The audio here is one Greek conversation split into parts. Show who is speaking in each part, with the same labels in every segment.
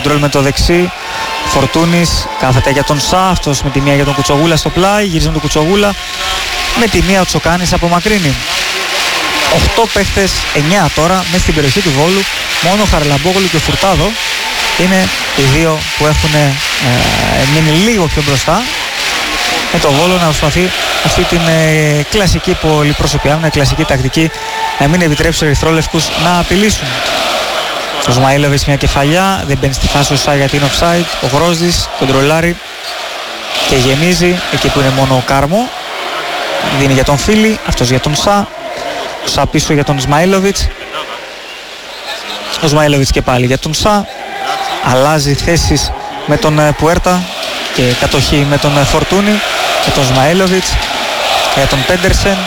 Speaker 1: κοντρόλ με το δεξί. Φορτούνης κάθεται για τον Σα, αυτός με τη μία για τον Κουτσογούλα στο πλάι, γυρίζει με τον Κουτσογούλα, με τη μία ο Τσοκάνης απομακρύνει. 8 παίχτες, 9 τώρα μέσα στην περιοχή του Βόλου, μόνο ο Χαραλαμπόγλου και ο Φουρτάδο είναι οι δύο που έχουν μείνει λίγο πιο μπροστά, με το Βόλο να προσπαθεί αυτή την κλασική πολυπροσωπιά, μια κλασική τακτική, να μην επιτρέψει στους ερυθρόλευκους να απειλήσουν. Ο Σμαΐλοβιτς μια κεφαλιά, δεν μπαίνει στη φάση ο Σα γιατί είναι offside. Ο Γρόσδης κοντρολάρει και γεμίζει εκεί που είναι μόνο ο Κάρμο. Δίνει για τον Φίλη, αυτός για τον Σα. Ο Σα πίσω για τον Σμαΐλοβιτς. Ο Σμαΐλοβιτς και πάλι για τον Σα. Αλλάζει θέσεις με τον Πουέρτα και κατοχή με τον Φορτούνη. Για τον Σμαΐλοβιτς, για τον Πέντερσεν.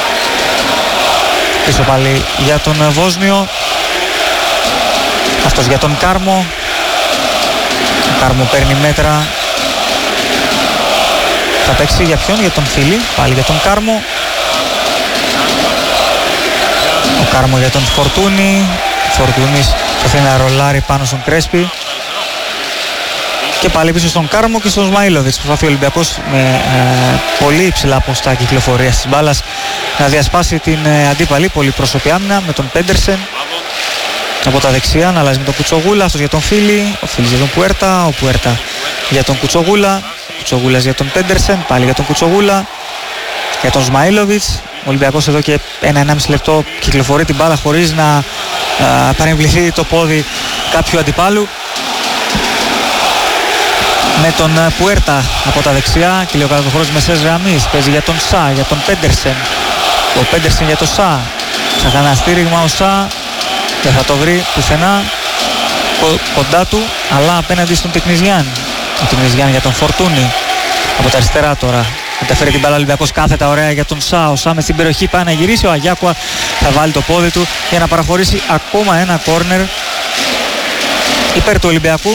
Speaker 1: Πίσω πάλι για τον Βόσνιο. Αυτός για τον Κάρμο. Ο Κάρμο παίρνει μέτρα. Θα παίξει για ποιον? Για τον Φίλη. Πάλι για τον Κάρμο. Ο Κάρμο για τον Φορτούνη. Φορτούνης προσπαθεί να ρολάρει πάνω στον Κρέσπι. Και πάλι πίσω στον Κάρμο και στον Σμαΐλοβιτς. Προσπαθεί ο Ολυμπιακός με πολύ υψηλά ποστά κυκλοφορίας της μπάλας να διασπάσει την αντίπαλη πολυπροσωπή άμυνα με τον Πέντερσεν. Από τα δεξιά να αλλάζει με τον Κουτσογούλα, αυτός για τον Φίλη, ο Φίλης για τον Πουέρτα, ο Πουέρτα για τον Κουτσογούλα, ο Κουτσογούλας για τον Πέντερσεν, πάλι για τον Κουτσογούλα, για τον Σμαΐλοβιτς. Ο Ολυμπιακός εδώ και 1-1,5 λεπτό κυκλοφορεί την μπάλα χωρίς να παρεμβληθεί το πόδι κάποιου αντιπάλου. Με τον Πουέρτα από τα δεξιά και λίγο καταδοχωρός μεσές γραμμής, παίζει για τον Σα, για τον Πέντερσεν, ο Πέντερσεν για τον Σα, θα κάνει ένα στήριγμα ο Σα. Δεν θα το βρει πουθενά κοντά του, αλλά απέναντι στον Τεκνιζιάν. Ο Τεκνιζιάν για τον Φορτούνη. Από τα αριστερά τώρα. Μεταφέρει την μπάλα ο Ολυμπιακός κάθετα ωραία για τον Σα. Ο Σα μες στην περιοχή πάει να γυρίσει. Ο Αγιάκουα θα βάλει το πόδι του για να παραχωρήσει ακόμα ένα κόρνερ υπέρ του Ολυμπιακού.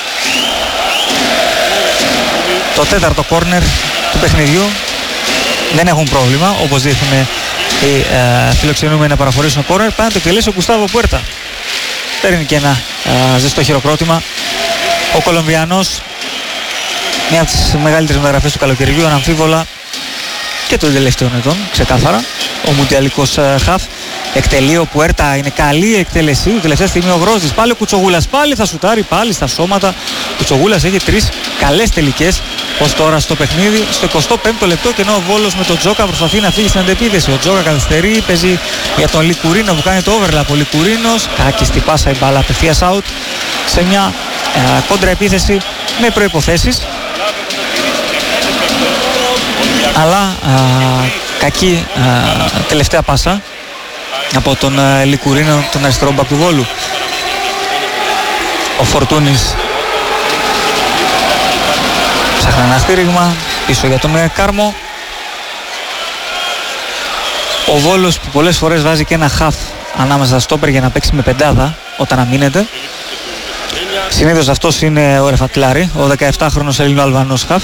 Speaker 1: Το τέταρτο κόρνερ του παιχνιδιού. Δεν έχουν πρόβλημα, όπως δείχνουν οι φιλοξενούμενοι να παραχωρήσουν κόρνερ. Πάει να το εκτελέσει ο Γκουστάβο Πουέρτα. Παίρνει και ένα ζεστό χειροκρότημα. Ο Κολομβιανός, μια από τις μεγαλύτερες μεταγραφές του καλοκαιριού, αναμφίβολα και των τελευταίων ετών, ξεκάθαρα. Ο μουντιαλικός χαφ. Εκτελεί ο Πουέρτα, είναι καλή η εκτέλεσή του. Τελευταία στιγμή ο Γρόσδης, πάλι ο Κουτσογούλας, πάλι θα σουτάρει, πάλι στα σώματα. Ο Κουτσογούλας έχει 3 καλές τελικές ως τώρα στο παιχνίδι. Στο 25ο λεπτό και ενώ ο Βόλος με τον Τζόκα προσπαθεί να φύγει στην αντεπίθεση. Ο Τζόκα καθυστερεί, παίζει για τον Λικουρίνο που κάνει το overlap. Ο Λικουρίνος, κάκιστη πάσα η μπάλα, απευθείας out σε μια κόντρα επίθεση με προϋποθέσεις. Αλλά κακή τελευταία πάσα από τον Λικουρίνο, τον αριστερό μπακ του Βόλου. Ο Φορτούνης ψάχνει ένα στήριγμα πίσω για τον Κάρμο. Ο Βόλος που πολλές φορές βάζει και ένα χαφ ανάμεσα στα στόπερ για να παίξει με πεντάδα όταν αμήνεται. Συνήθως αυτός είναι ο Ρεφατλάρη, ο 17χρονος Ελληνο-Αλβανός χαφ.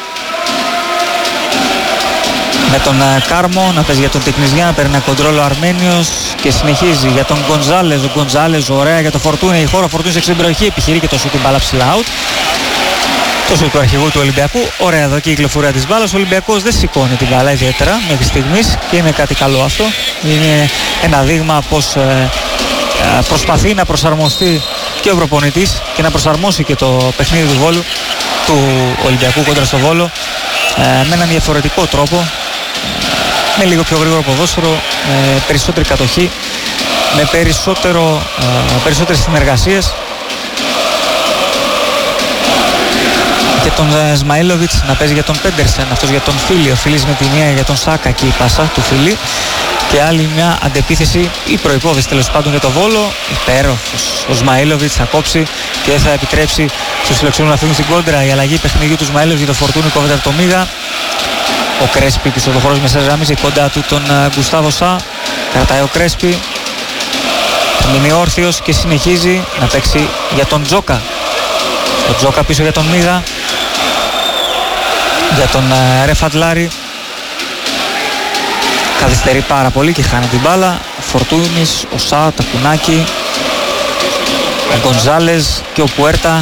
Speaker 1: Με τον Κάρμο να παίζει για τον Τεκνιζιά, παίρνει ένα κοντρόλ ο Αρμένιος και συνεχίζει για τον Γκοντζάλες. Ο Γκοντζάλες ωραία για τον Φορτούνη, η χώρα Φορτούνης σε περιοχή, επιχειρεί και το σούτ την μπάλα ψηλά out. Το σούτ του αρχηγού του Ολυμπιακού, ωραία εδώ και η κυκλοφορία της μπάλας. Ο Ολυμπιακός δεν σηκώνει την μπάλα ιδιαίτερα μέχρι στιγμής και είναι κάτι καλό αυτό. Είναι ένα δείγμα πως προσπαθεί να προσαρμοστεί και ο προπονητής και να προσαρμόσει και το παιχνίδι του Βόλου, του Ολυμπιακού κόντρα στο Βόλο, με έναν διαφορετικό τρόπο, με λίγο πιο γρήγορο ποδόσφαιρο, με περισσότερη κατοχή, με περισσότερες συνεργασίες. Και τον Σμαΐλοβιτς να παίζει για τον Πέντερσεν, αυτός για τον Φίλη, ο Φίλης με τη μία για τον Σάκα και η πάσα του Φίλη. Και άλλη μια αντεπίθεση ή προϋπόθεση τέλος πάντων για το Βόλο. Υπέροχος ο Σμαΐλοβιτς θα κόψει και δεν θα επιτρέψει στους φιλοξενούμενους να φύγουν στην κόντρα. Η αλλαγή παιχνιδιού του Σμαΐλοβιτς για το Φορτούνη κόβεται από το Μίγα. Ο Κρέσπι πίσω το χώρος μεσάς γραμμής, η κοντά του τον Γκουστάβο Σα. Κρατάει ο Κρέσπι, θα μείνει όρθιος και συνεχίζει να παίξει για τον Τζόκα. Ο Τζόκα πίσω για τον Μίγα, για τον Ρεφατλάρη. Καθυστερεί πάρα πολύ και χάνει την μπάλα. Ο Φορτούνης, ο Σα, τα κουνάκι, ο Γκοντζάλες και ο Πουέρτα